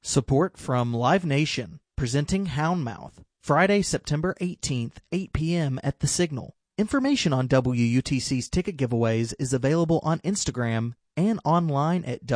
Support from Live Nation, presenting Houndmouth, Friday, September 18th, 8 p.m. at The Signal. Information on WUTC's ticket giveaways is available on Instagram and online at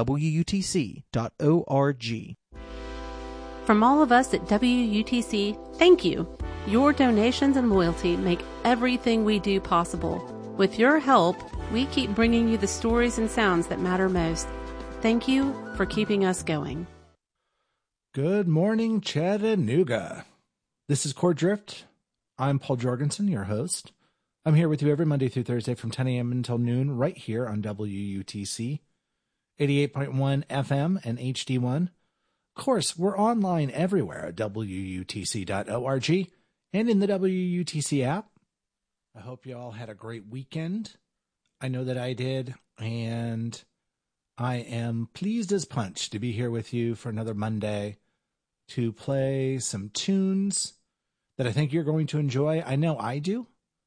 WUTC.org. From all of us at WUTC, thank you. Your donations and loyalty make everything we do possible. With your help, we keep bringing you the stories and sounds that matter most. Thank you for keeping us going. Good morning, Chattanooga. This is Chord Drift. I'm Paul Jorgensen, your host. I'm here with you every Monday through Thursday from 10 a.m. until noon, right here on WUTC, 88.1 FM and HD1. Of course, we're online everywhere at WUTC.org and in the WUTC app. I hope you all had a great weekend. I know that I did, and I am pleased as punch to be here with you for another Monday to play some tunes that I think you're going to enjoy. I know I do.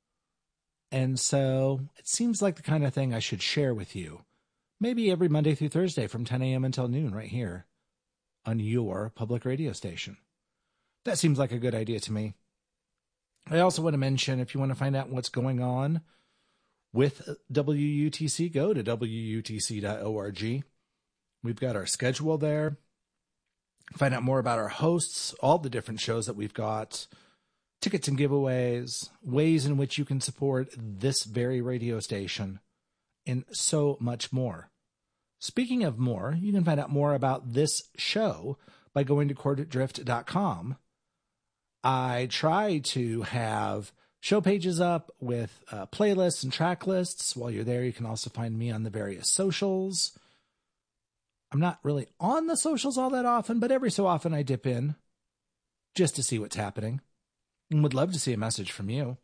And so it seems like the kind of thing I should share with you. Maybe every Monday through Thursday from 10 a.m. until noon right here on your public radio station. That seems like a good idea to me. I also want to mention, if you want to find out what's going on with WUTC, go to WUTC.org. We've got our schedule there. Find out more about our hosts, all the different shows that we've got, tickets and giveaways, ways in which you can support this very radio station, and so much more. Speaking of more, you can find out more about this show by going to ChordDrift.com. I try to have show pages up with playlists and track lists. While you're there, you can also find me on the various socials. I'm not really on the socials all that often, but every so often I dip in just to see what's happening and would love to see a message from you.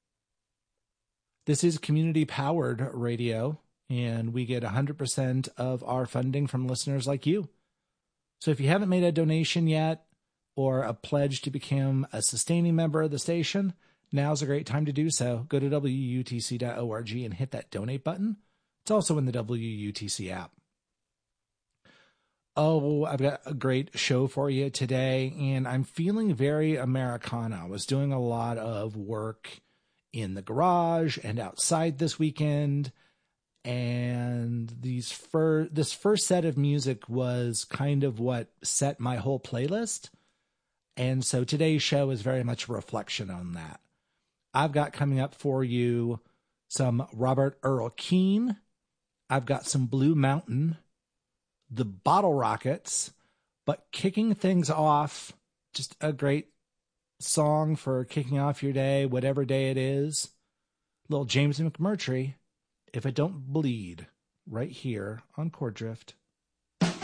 This is community-powered radio, and we get 100% of our funding from listeners like you. So if you haven't made a donation yet or a pledge to become a sustaining member of the station, now's a great time to do so. Go to WUTC.org and hit that donate button. It's also in the WUTC app. Oh, I've got a great show for you today, and I'm feeling very Americana. I was doing a lot of work in the garage and outside this weekend, and this first set of music was kind of what set my whole playlist, and so today's show is very much a reflection on that. I've got coming up for you some Robert Earl Keen. I've got some Blue Mountain, the Bottle Rockets, but kicking things off, just a great song for kicking off your day, whatever day it is. Little James McMurtry, If It Don't Bleed, right here on Chord Drift.